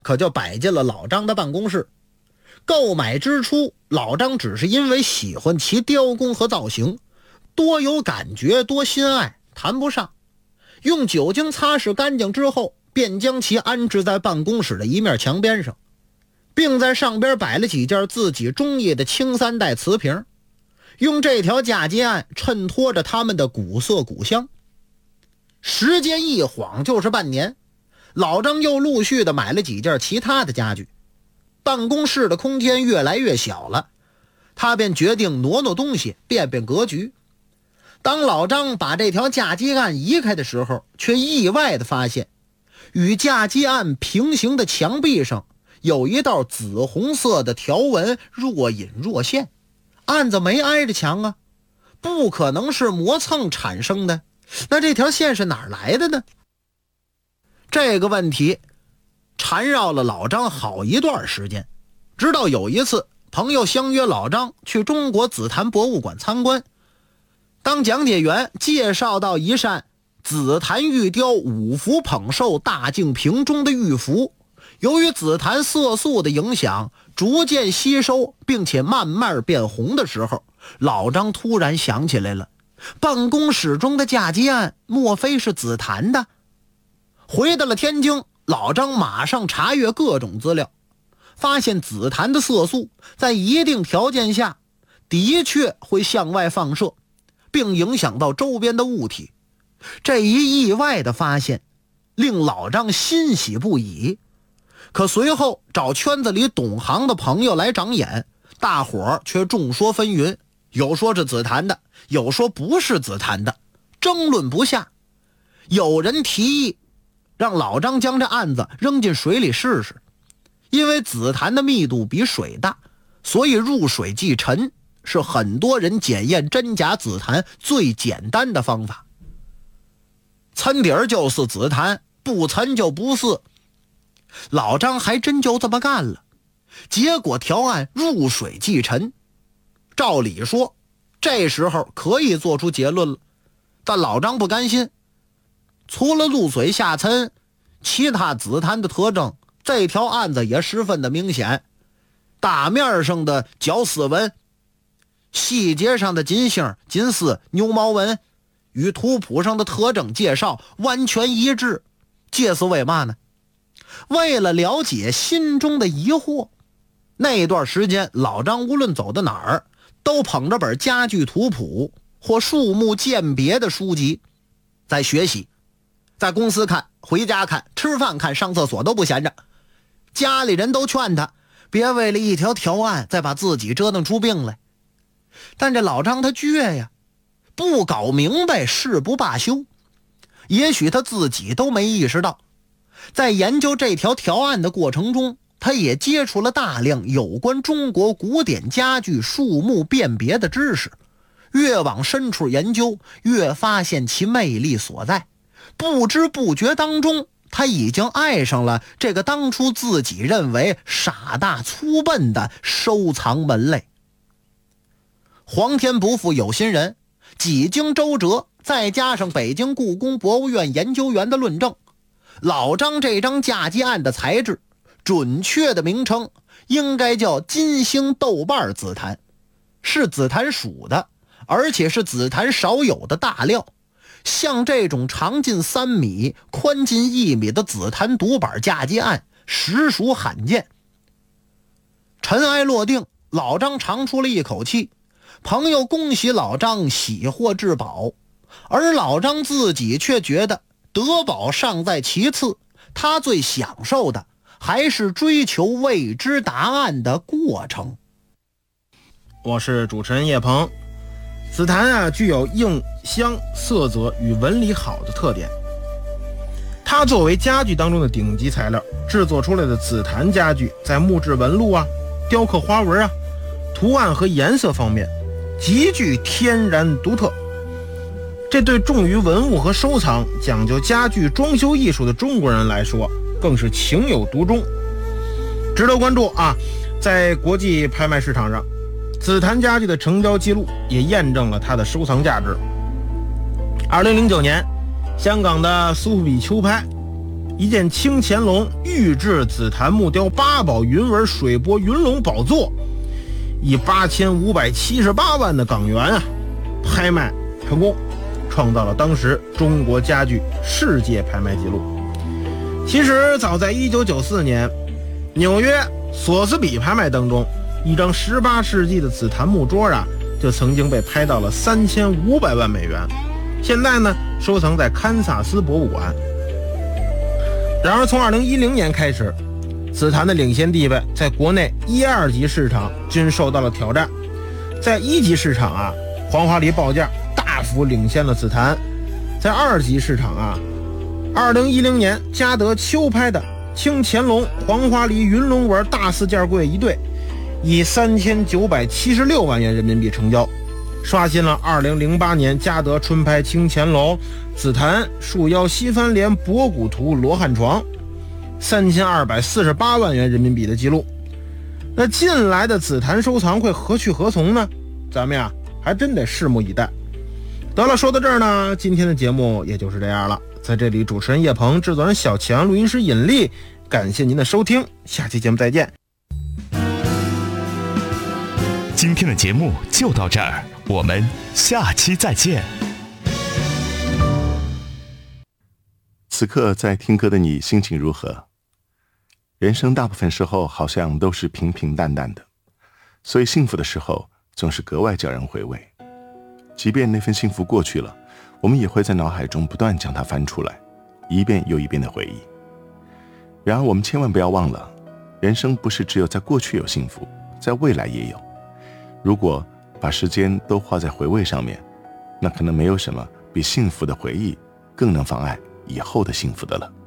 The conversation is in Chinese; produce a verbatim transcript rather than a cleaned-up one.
可就摆进了老张的办公室。购买之初，老张只是因为喜欢其雕工和造型，多有感觉，多心爱，谈不上。用酒精擦拭干净之后，便将其安置在办公室的一面墙边上，并在上边摆了几件自己中意的青三代瓷瓶，用这条嫁接案衬托着他们的古色古香。时间一晃就是半年，老张又陆续的买了几件其他的家具，办公室的空间越来越小了，他便决定挪挪东西，变变格局。当老张把这条嫁接案移开的时候，却意外的发现与嫁接案平行的墙壁上有一道紫红色的条纹，若隐若现。案子没挨着墙啊，不可能是磨蹭产生的，那这条线是哪儿来的呢？这个问题缠绕了老张好一段时间，直到有一次朋友相约老张去中国紫檀博物馆参观。当讲解员介绍到一扇紫檀玉雕五福捧寿大净瓶中的玉符，由于紫檀色素的影响逐渐吸收并且慢慢变红的时候，老张突然想起来了，办公室中的嫁接案莫非是紫檀的？回到了天津，老张马上查阅各种资料，发现紫檀的色素在一定条件下的确会向外放射，并影响到周边的物体。这一意外的发现令老张欣喜不已，可随后找圈子里懂行的朋友来长眼，大伙儿却众说纷纭，有说是紫檀的，有说不是紫檀的，争论不下。有人提议让老张将这案子扔进水里试试，因为紫檀的密度比水大，所以入水即沉，是很多人检验真假紫檀最简单的方法。参底儿就是紫檀，不参就不是。老张还真就这么干了，结果条案入水即沉。照理说这时候可以做出结论了，但老张不甘心。除了入水下沉，其他紫檀的特征这条案子也十分的明显。大面上的绞丝纹，细节上的金星、金丝、牛毛纹与图谱上的特征介绍完全一致。这是为嘛呢？为了了解心中的疑惑，那段时间老张无论走到哪儿都捧着本家具图谱或树木鉴别的书籍在学习，在公司看，回家看，吃饭看，上厕所都不闲着。家里人都劝他别为了一条条案再把自己折腾出病来，但这老张他倔呀，不搞明白誓不罢休。也许他自己都没意识到，在研究这条条案的过程中，他也接触了大量有关中国古典家具树木辨别的知识，越往深处研究，越发现其魅力所在。不知不觉当中，他已经爱上了这个当初自己认为傻大粗笨的收藏门类。皇天不负有心人，几经周折，再加上北京故宫博物院研究员的论证，老张这张嫁接案的材质准确的名称应该叫金星豆瓣紫檀，是紫檀属的，而且是紫檀少有的大料。像这种长近三米宽近一米的紫檀独板嫁接案实属罕见。尘埃落定，老张长出了一口气，朋友恭喜老张喜获至宝，而老张自己却觉得得宝尚在其次，他最享受的还是追求未知答案的过程。 我是主持人叶鹏。紫檀啊，具有硬香色泽与纹理好的特点。它作为家具当中的顶级材料，制作出来的紫檀家具在木质纹路啊、雕刻花纹啊、图案和颜色方面极具天然独特。这对重于文物和收藏、讲究家具装修艺术的中国人来说，更是情有独钟，值得关注啊！在国际拍卖市场上，紫檀家具的成交记录也验证了它的收藏价值。二零零九年，香港的苏富比秋拍一件清乾隆御制紫檀木雕八宝云纹水波云龙宝座，以八千五百七十八万的港元啊拍卖成功，创造了当时中国家具世界拍卖纪录。其实早在一九九四年，纽约索斯比拍卖当中，一张十八世纪的紫檀木桌啊，就曾经被拍到了三千五百万美元，现在呢收藏在堪萨斯博物馆。然而从二零一零年开始，紫檀的领先地位在国内一二级市场均受到了挑战。在一级市场啊，黄花梨报价大幅领先了紫檀。在二级市场啊，二零一零年嘉德秋拍的清乾隆黄花梨云龙纹大四件柜一对，以三千九百七十六万元人民币成交，刷新了二零零八年嘉德春拍清乾隆紫檀树腰西番莲博古图罗汉床三千二百四十八万元人民币的记录。那近来的紫檀收藏会何去何从呢？咱们呀还真得拭目以待。得了，说到这儿呢，今天的节目也就是这样了。在这里，主持人叶鹏，制作人小强，录音师尹力，感谢您的收听，下期节目再见。 今天的节目就到这儿，我们下期再见。 此刻在听歌的你心情如何？人生大部分时候好像都是平平淡淡的，所以幸福的时候总是格外叫人回味。即便那份幸福过去了，我们也会在脑海中不断将它翻出来，一遍又一遍的回忆。然而我们千万不要忘了，人生不是只有在过去有幸福，在未来也有。如果把时间都花在回味上面，那可能没有什么比幸福的回忆更能妨碍以后的幸福的了。